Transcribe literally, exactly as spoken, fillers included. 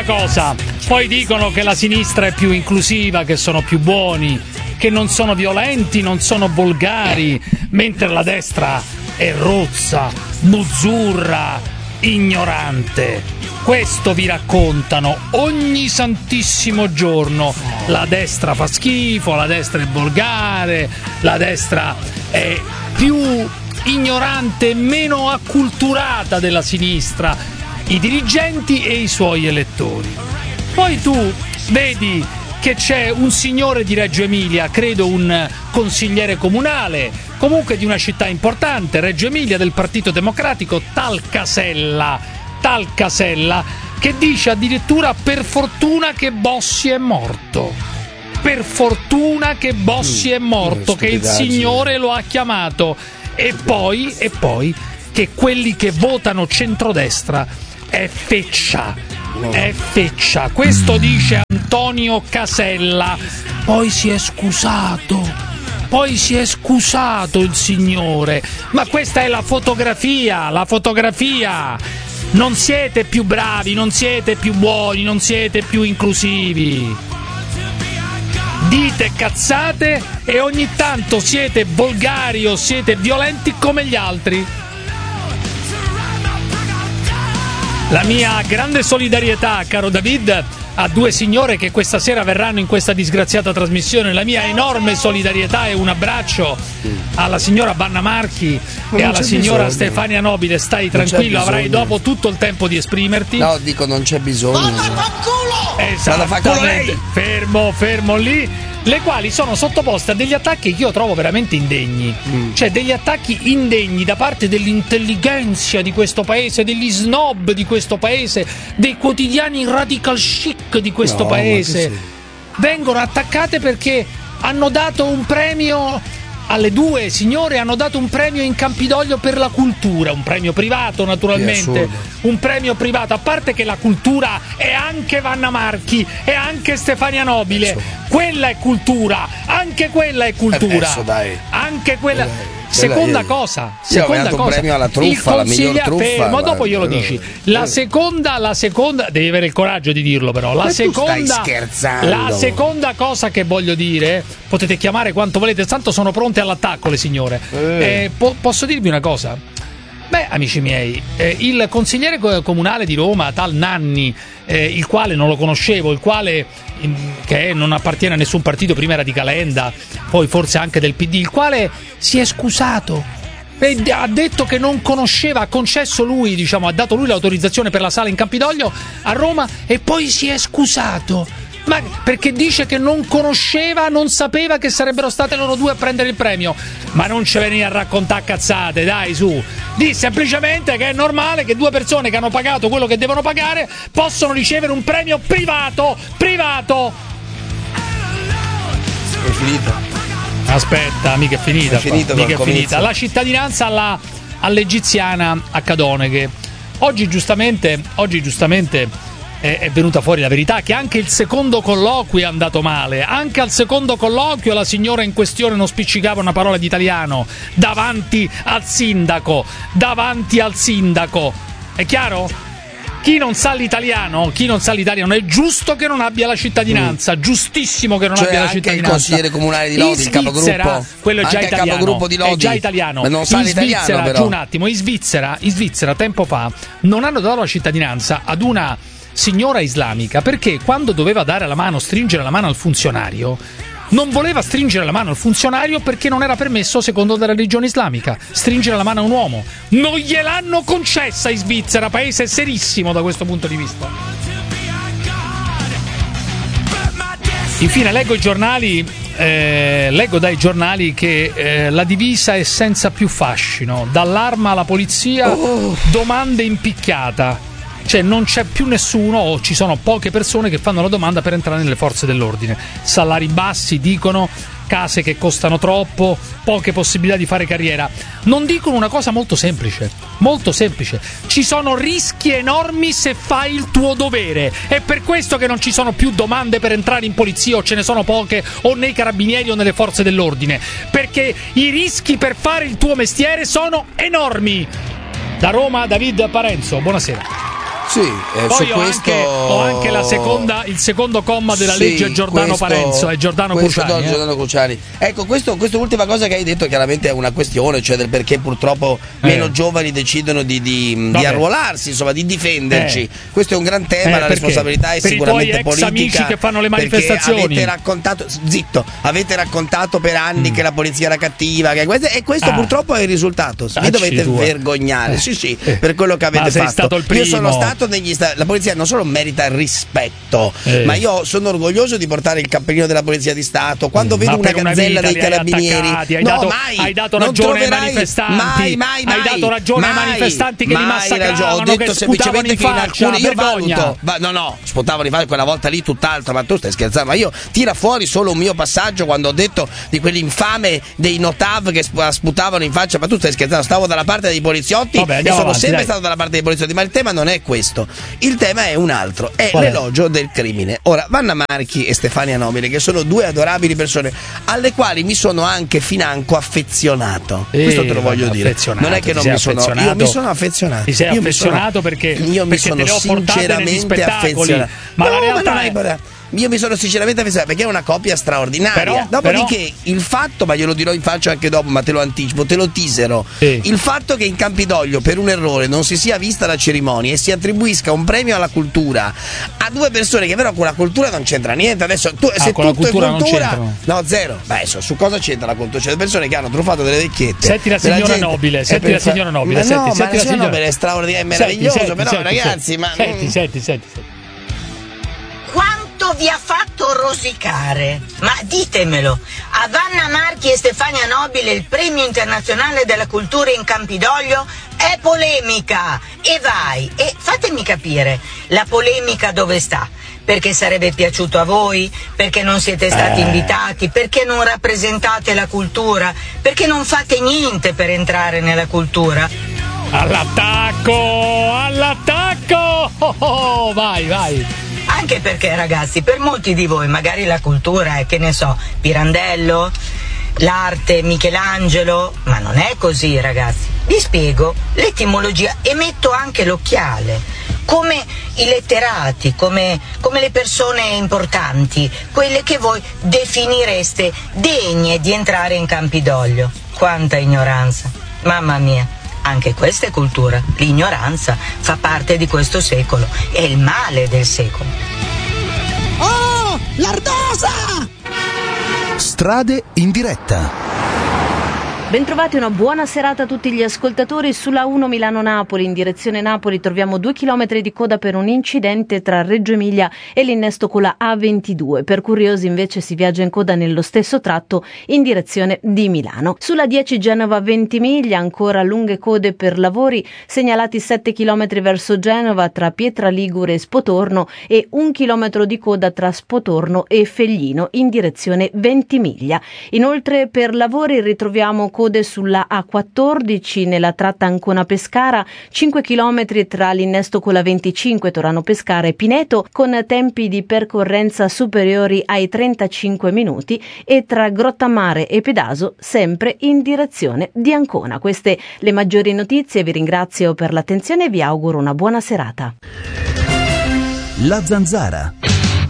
cosa, poi dicono che la sinistra è più inclusiva, che sono più buoni, che non sono violenti, non sono volgari, mentre la destra è rozza, buzzurra, ignorante. Questo vi raccontano ogni santissimo giorno. La destra fa schifo, la destra è volgare, la destra è più ignorante, meno acculturata della sinistra, i dirigenti e i suoi elettori. Poi tu vedi che c'è un signore di Reggio Emilia, credo un consigliere comunale, comunque di una città importante, Reggio Emilia, del Partito Democratico, tal Casella, tal Casella, che dice addirittura per fortuna che Bossi è morto. Per fortuna che Bossi è morto, che il Signore lo ha chiamato. E poi, e poi che quelli che votano centrodestra è feccia, è feccia. Questo dice Antonio Casella. Poi si è scusato, poi si è scusato il signore. Ma questa è la fotografia, la fotografia. Non siete più bravi, non siete più buoni, non siete più inclusivi. Dite cazzate e ogni tanto siete volgari o siete violenti come gli altri. La mia grande solidarietà, caro David, a due signore che questa sera verranno in questa disgraziata trasmissione. La mia enorme solidarietà e un abbraccio alla signora Banna Marchi e alla signora bisogno. Stefania Nobile. Stai non tranquillo, avrai dopo tutto il tempo di esprimerti. No, dico, non c'è bisogno. Vada fa culo! Esattamente. Fermo, fermo lì. Le quali sono sottoposte a degli attacchi che io trovo veramente indegni. Mm. Cioè degli attacchi indegni da parte dell'intelligenza di questo paese, degli snob di questo paese, dei quotidiani radical chic di questo no, paese. Vengono attaccate perché hanno dato un premio alle due signore, hanno dato un premio in Campidoglio per la cultura, un premio privato naturalmente, un premio privato, a parte che la cultura è anche Vanna Marchi e anche Stefania Nobile, quella è cultura, anche quella è cultura, adesso, dai. Anche quella... Eh. Seconda io, cosa, io seconda cosa, un premio alla truffa, il la miglior truffa, ma dopo glielo no, dici. La no. seconda, la seconda, devi avere il coraggio di dirlo, però. La ma seconda, tu stai scherzando. La seconda cosa che voglio dire, potete chiamare quanto volete, tanto sono pronte all'attacco le signore. Eh. Eh, po- posso dirvi una cosa? Beh, amici miei, eh, il consigliere comunale di Roma, tal Nanni, eh, il quale non lo conoscevo, il quale in, che non appartiene a nessun partito, prima era di Calenda, poi forse anche del P D, il quale si è scusato. E ha detto che non conosceva, ha concesso lui, diciamo, ha dato lui l'autorizzazione per la sala in Campidoglio a Roma e poi si è scusato. Ma perché dice che non conosceva, non sapeva che sarebbero state loro due a prendere il premio. Ma non ci veni a raccontare cazzate, dai, su. Di semplicemente che è normale che due persone che hanno pagato quello che devono pagare possono ricevere un premio privato, privato. È finita. Aspetta, mica è finita. È finito, mica è finita. La cittadinanza alla, all'egiziana a Cadoneghe. Oggi giustamente, oggi giustamente è, è venuta fuori la verità che anche il secondo colloquio è andato male. Anche al secondo colloquio la signora in questione non spiccicava una parola di italiano davanti al sindaco. Davanti al sindaco. È chiaro? Chi non sa l'italiano, chi non sa l'italiano è giusto che non abbia la cittadinanza, mm. giustissimo che non cioè abbia la anche cittadinanza. Il consigliere comunale di Lodi, il capogruppo, quello è già anche italiano, il capogruppo di Lodi, è già italiano. Ma non sa in l'italiano, Svizzera, però. giù un attimo, in Svizzera, in Svizzera tempo fa non hanno dato la cittadinanza ad una signora islamica perché quando doveva dare la mano, stringere la mano al funzionario, non voleva stringere la mano al funzionario perché non era permesso secondo la religione islamica stringere la mano a un uomo. Non gliel'hanno concessa in Svizzera, paese serissimo da questo punto di vista. Infine leggo i giornali, eh, leggo dai giornali che eh, la divisa è senza più fascino, dall'arma alla polizia, oh. Domande in picchiata. Cioè non c'è più nessuno o ci sono poche persone che fanno la domanda per entrare nelle forze dell'ordine. Salari bassi, dicono, case che costano troppo, poche possibilità di fare carriera. Non dicono una cosa molto semplice, molto semplice. Ci sono rischi enormi se fai il tuo dovere. È per questo che non ci sono più domande per entrare in polizia o ce ne sono poche o nei carabinieri o nelle forze dell'ordine. Perché i rischi per fare il tuo mestiere sono enormi. Da Roma, David Parenzo, buonasera. Sì, eh, Poi su ho, questo... anche, ho anche la seconda, il secondo comma della sì, legge Giordano questo, Parenzo e Giordano questo Cruciani. no, eh. Giordano Cruciani. Ecco, questo, questa ultima cosa che hai detto chiaramente è una questione, cioè del perché purtroppo meno Eh. giovani decidono di, di, di Vabbè. arruolarsi, insomma, di difenderci. Eh. Questo è un gran tema, Eh, la perché? responsabilità è Per i sicuramente tuoi ex politica. amici che fanno le perché manifestazioni. Avete raccontato, zitto, avete raccontato per anni Mm. che la polizia era cattiva, che questo, e questo Ah. purtroppo è il risultato. Vi Dacci dovete tu, eh. vergognare, Eh. sì, sì, Eh. per quello che avete Ma sei fatto. stato il Io sono primo. stato negli stati. La polizia non solo merita il rispetto, Eh. ma io sono orgoglioso di portare il cappellino della Polizia di Stato. Quando Mm, vedo ma una per una gazzella vita dei li hai carabinieri, attaccati, hai no, dato- mai, hai dato non ragione ai troverai- manifestanti, mai, mai, mai, hai dato ragione ai mai, manifestanti che li mai massacravano, ragione. Ho che detto sputavano semplicemente in che in faccia, alcuni io vergogna. valuto, ma no, no, sputavano in faccia quella volta lì tutt'altro, ma tu stai scherzando? Ma io tira fuori solo un mio passaggio quando ho detto di quell'infame dei Notav che sp- sputavano in faccia, ma tu stai scherzando? Stavo dalla parte dei poliziotti. Vabbè, e andiamo sono avanti, sempre dai. stato dalla parte dei poliziotti, ma il tema non è questo. Il tema è un altro, è Qual è? l'elogio del crimine. Ora, Vanna Marchi e Stefania Nobile, che sono due adorabili persone alle quali mi sono anche financo affezionato. Eh, Questo te lo voglio vabbè, dire. affezionato, Non è che ti non sei mi sono affezionato. io mi sono affezionato. Ti sei Io mi affezionato sono- perché, io mi perché sono te le ho portate negli sinceramente spettacoli. affezionato. Ma No, la realtà non è... è- io mi sono sinceramente affezionato perché è una coppia straordinaria. Però- Dopodiché il fatto, ma glielo dirò in faccia anche dopo, ma te lo anticipo, te lo teaserò. Sì. Il fatto che in Campidoglio per un errore non si sia vista la cerimonia e si attribuisca un premio alla cultura a due persone che però con la cultura non c'entra niente. Adesso tu, Ah, se con la tutto cultura è non cultura, c'entrano. no, zero. Beh, adesso, su cosa c'entra la cultura? C'è delle persone che hanno truffato delle vecchiette. Senti la della signora gente. Nobile, E senti per la fa- signora Nobile, ma senti, no, senti ma la la signora signora- Nobile è straordinaria, è Senti, meraviglioso, senti, però senti, ragazzi, senti. ma Senti, senti, senti, senti. Quanto vi ha fatto rosicare? Ma ditemelo, a Vanna Marchi e Stefania Nobile il premio internazionale della cultura in Campidoglio è polemica. E vai, e fatemi capire, la polemica dove sta? Perché sarebbe piaciuto a voi? Perché non siete stati Eh. invitati? Perché non rappresentate la cultura? Perché non fate niente per entrare nella cultura? All'attacco! All'attacco! Oh, oh, vai, vai. Anche perché, ragazzi, per molti di voi magari la cultura è, che ne so, Pirandello, l'arte, Michelangelo, ma non è così, ragazzi. Vi spiego l'etimologia e metto anche l'occhiale. Come i letterati, come, come le persone importanti, quelle che voi definireste degne di entrare in Campidoglio. Quanta ignoranza, mamma mia. Anche questa è cultura. L'ignoranza fa parte di questo secolo. È il male del secolo. Oh, l'ardosa! Strade in diretta. Bentrovati, una buona serata a tutti gli ascoltatori. Sulla uno Milano-Napoli in direzione Napoli troviamo due chilometri di coda per un incidente tra Reggio Emilia e l'innesto con la A ventidue. Per curiosi invece si viaggia in coda nello stesso tratto in direzione di Milano. Sulla dieci Genova-Ventimiglia ancora lunghe code per lavori, segnalati sette chilometri verso Genova tra Pietraligure e Spotorno e un chilometro di coda tra Spotorno e Feglino in direzione Ventimiglia. Inoltre per lavori ritroviamo code sulla A quattordici nella tratta Ancona-Pescara, cinque chilometri tra l'innesto con la venticinque Torano-Pescara e Pineto, con tempi di percorrenza superiori ai trentacinque minuti, e tra Grottammare e Pedaso sempre in direzione di Ancona. Queste le maggiori notizie, vi ringrazio per l'attenzione e vi auguro una buona serata. La Zanzara.